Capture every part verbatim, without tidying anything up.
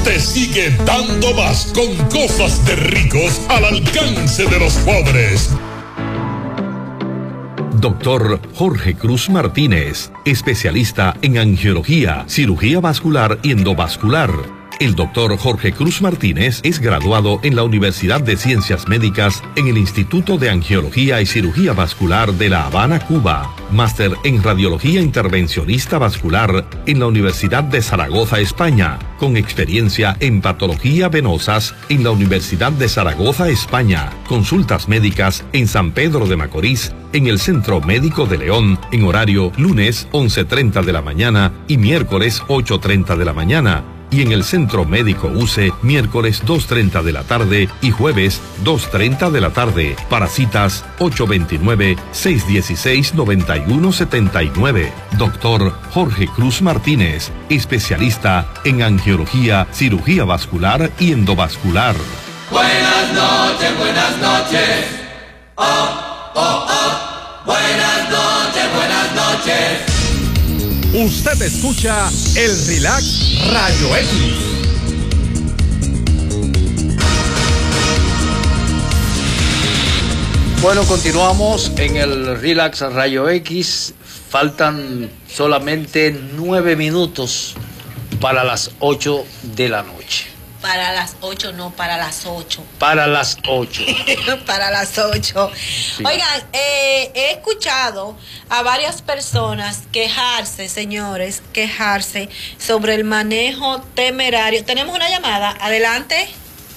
te sigue dando más con cosas de ricos al alcance de los pobres. Doctor Jorge Cruz Martínez, especialista en angiología, cirugía vascular y endovascular. El doctor Jorge Cruz Martínez es graduado en la Universidad de Ciencias Médicas en el Instituto de Angiología y Cirugía Vascular de La Habana, Cuba. Máster en Radiología Intervencionista Vascular en la Universidad de Zaragoza, España. Con experiencia en patología venosas en la Universidad de Zaragoza, España. Consultas médicas en San Pedro de Macorís, en el Centro Médico de León, en horario lunes once treinta de la mañana y miércoles ocho treinta de la mañana. Y en el Centro Médico U C E, miércoles dos treinta de la tarde y jueves dos treinta de la tarde. Para citas ocho dos nueve, seis uno seis, nueve uno siete nueve. Doctor Jorge Cruz Martínez, especialista en angiología, cirugía vascular y endovascular. Buenas noches, buenas noches. Oh, oh, oh. Buenas noches, buenas noches. Usted escucha el Relax Rayo X. Bueno, continuamos en el Relax Rayo X. Faltan solamente nueve minutos para las ocho de la noche. Para las ocho, no, para las ocho. Para las ocho. Para las ocho. Sí. Oigan, eh, he escuchado a varias personas quejarse, señores, quejarse sobre el manejo temerario. Tenemos una llamada, adelante.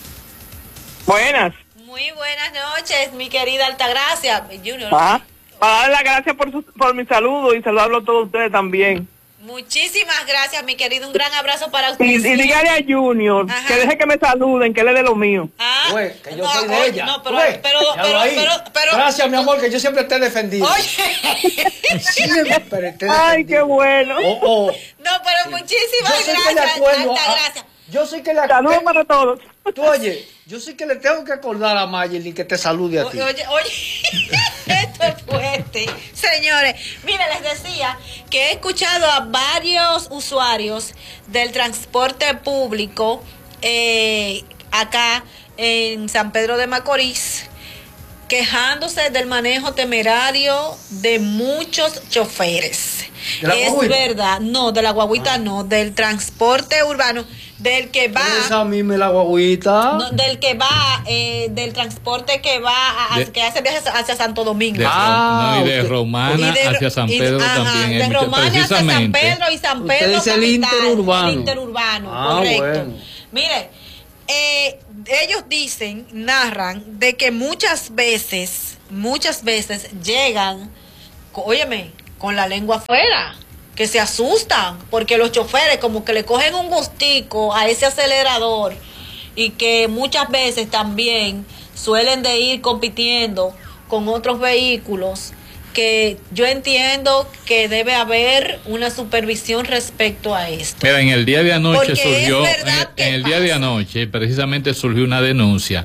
Buenas. Muy buenas noches, mi querida Altagracia. Junior. Ah, para darle las gracias por, su, por mi saludo y saludarlo a todos ustedes también. Muchísimas gracias, mi querido. Un gran abrazo para usted. Y, y dígale a Junior, ajá, que deje que me saluden, que le dé lo mío. Ah, Ué, que yo no, soy de ella. No, pero, pero, pero, pero, pero, pero, gracias, mi amor, que yo siempre te he defendido. Oye. Siempre te he Ay, qué bueno. Oh, oh. No, pero sí, muchísimas yo gracias. Hasta gracias. Yo soy que le saludos para todos. Tú, oye, yo sí que le tengo que acordar a Mayelin que te salude a ti. Oye, oye, esto es fuerte. Señores, mire, les decía que he escuchado a varios usuarios del transporte público eh, acá en San Pedro de Macorís quejándose del manejo temerario de muchos choferes. Es guaguita? Verdad, no, de la guaguita ah. no, del transporte urbano, del que va... Esa misma la guaguita. No, del que va, eh, del transporte que va, a, de, que hace viajes hacia Santo Domingo. De, ah, no, y de Romana y de, hacia San Pedro y, ajá, también. De Romana hacia San Pedro y San Pedro Usted dice el interurbano. El interurbano, ah, correcto. Bueno. Mire, eh, ellos dicen, narran, de que muchas veces, muchas veces llegan, óyeme, con la lengua afuera, que se asustan, porque los choferes como que le cogen un gustico a ese acelerador y que muchas veces también suelen de ir compitiendo con otros vehículos, que yo entiendo que debe haber una supervisión respecto a esto. Mira, en el día de anoche porque surgió, es verdad en, en el pasa. día de anoche precisamente surgió una denuncia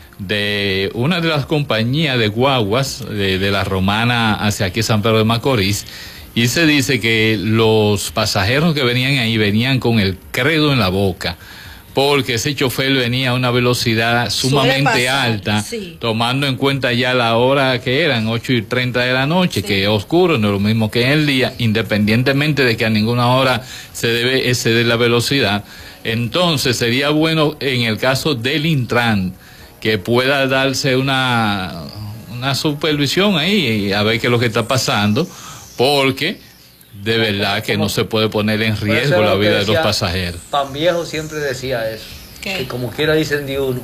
de una de las compañías de guaguas de, de la Romana hacia aquí San Pedro de Macorís, y se dice que los pasajeros que venían ahí venían con el credo en la boca, porque ese chofer venía a una velocidad sumamente alta, sí, tomando en cuenta ya la hora que eran, ocho y treinta de la noche, sí, que es oscuro, no es lo mismo que en el día, independientemente de que a ninguna hora se debe exceder la velocidad. Entonces sería bueno en el caso del Intran que pueda darse una, una supervisión ahí, a ver qué es lo que está pasando, porque de verdad que no se puede poner en riesgo la vida de los pasajeros. Pan Viejo siempre decía eso, ¿qué? Que como quiera dicen de uno.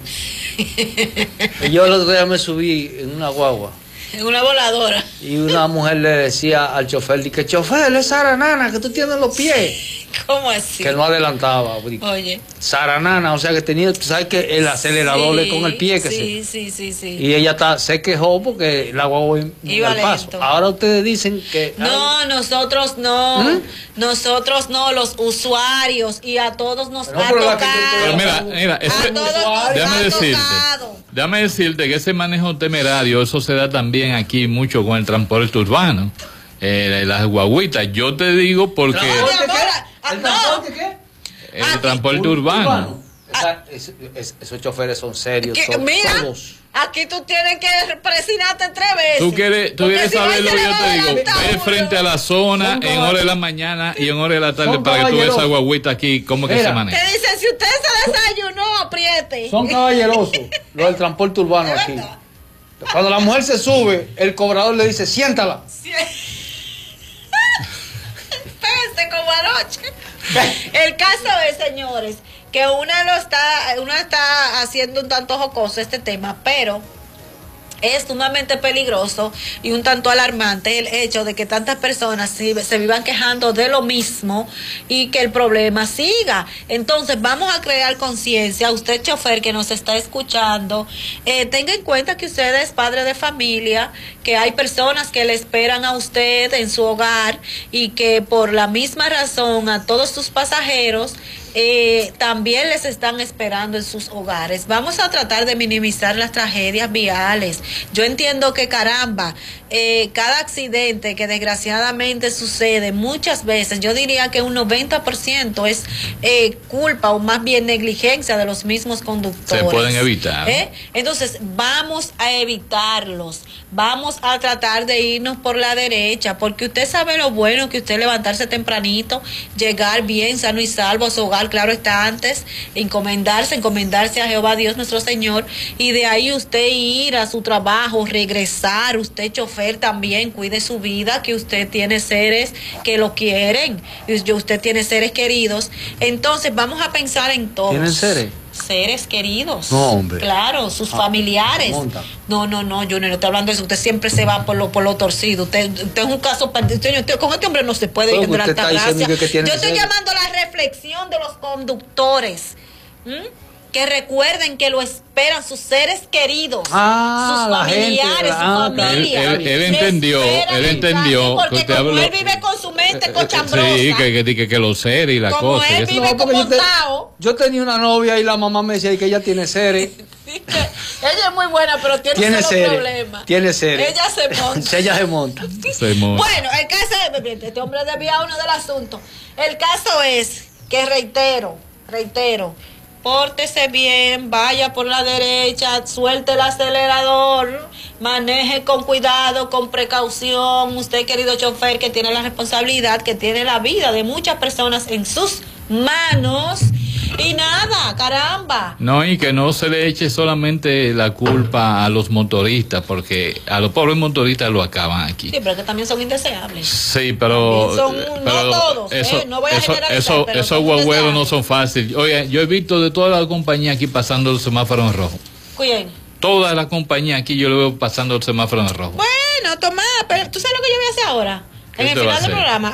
Y yo el otro día me subí en una guagua, en una voladora, y una mujer le decía al chofer, que chofer, es Saranana, que tú tienes los pies. ¿Cómo así? Que no adelantaba. Oye. Saranana, o sea que tenía, tú sabes que el acelerador sí, es con el pie que sí, se... Sí, sí, sí. Y ella está, se quejó porque la guagua iba al paso. Ahora ustedes dicen que... No, ay, nosotros no. ¿Mm? Nosotros no, los usuarios. Y a todos nos no, ha tocado. Pero mira, mira, ese, a todos nos déjame ha decirte, tocado. Déjame decirte que ese manejo temerario, eso se da también aquí mucho con el transporte urbano. Eh, las guaguitas, yo te digo porque... ¿Transporte qué? ¿El transporte qué? El transporte urbano. urbano. esa- es- es- esos choferes son serios. Que- son mira, todos. aquí tú tienes que presionarte tres veces. Tú quieres, tú Porque quieres si no, saber ahí lo se que le yo va te digo. adelantar Ve uno. frente a la zona Son en hora de la mañana y en hora de la tarde Son para que tú veas esa caballerosos. guaguita aquí, cómo que Mira. se Te maneja. dicen, si usted se desayunó, apriete. Son caballerosos los del transporte urbano ¿De aquí. verdad? Cuando la mujer se sube, el cobrador le dice, siéntala. Sí. Espérense como anoche. El caso es, señores, que una lo está, una está haciendo un tanto jocoso este tema, pero es sumamente peligroso y un tanto alarmante el hecho de que tantas personas se, se vivan quejando de lo mismo y que el problema siga. Entonces vamos a crear conciencia. Usted, chofer que nos está escuchando, eh, tenga en cuenta que usted es padre de familia, que hay personas que le esperan a usted en su hogar y que por la misma razón a todos sus pasajeros Eh, también les están esperando en sus hogares. Vamos a tratar de minimizar las tragedias viales. Yo entiendo que caramba, eh, cada accidente que desgraciadamente sucede muchas veces, yo diría que un noventa por ciento es eh, culpa o más bien negligencia de los mismos conductores. Se pueden evitar. ¿Eh? Entonces vamos a evitarlos, vamos a tratar de irnos por la derecha, porque usted sabe lo bueno que usted levantarse tempranito, llegar bien, sano y salvo a su hogar, claro está, antes, encomendarse, encomendarse a Jehová Dios nuestro Señor, y de ahí usted ir a su trabajo, regresar, usted chofer también, cuide su vida, que usted tiene seres que lo quieren, y usted tiene seres queridos, entonces vamos a pensar en todos. ¿Tienen seres? Seres queridos. No, hombre. Claro, sus Ah, familiares. monta. No, no, no, yo no estoy hablando de eso. Usted siempre se va por lo, por lo torcido. Usted, usted es un caso perdido. Usted- usted- con este hombre no se puede Pero ir de usted alta está diciendo gracia. que- que tiene Yo estoy seres. llamando a la reflexión de los conductores. ¿m? Que recuerden que lo esperan sus seres queridos, Ah, sus la gente, familiares, ah, su claro. familia. Él- él- él Le entendió, esperan él en entendió casa, que Porque usted como habló- él vive con su mente cochambrosa. Sí, que, que, que, que los seres y la Como cosa. él eso- vive No, porque yo, te- montado. yo tenía una novia y la mamá me decía que ella tiene seres. Sí, que ella es muy buena, pero tiene, Tiene un solo seres. problema. Tiene seres. Ella se monta. Ella se monta. se mo- Bueno, el caso es, este hombre desvía uno del asunto. El caso es que reitero, reitero, pórtese bien, vaya por la derecha, suelte el acelerador, maneje con cuidado, con precaución. Usted, querido chofer, que tiene la responsabilidad, que tiene la vida de muchas personas en sus manos. Y nada, caramba. No, y que no se le eche solamente la culpa a los motoristas, porque a los pobres motoristas lo acaban aquí. Sí, pero que también son indeseables. Sí, pero, También son- no pero todos, eso, eh, no voy a eso, generalizar, eso- pero esos son guagüeros indeseables. no son fáciles. Oye, yo he visto de toda la compañía aquí pasando el semáforo en rojo. ¿Quién? Toda la compañía aquí yo lo veo pasando el semáforo en rojo. Bueno, Tomás, pero tú sabes lo que yo voy a hacer ahora. ¿Qué En el te va a final del hacer? programa,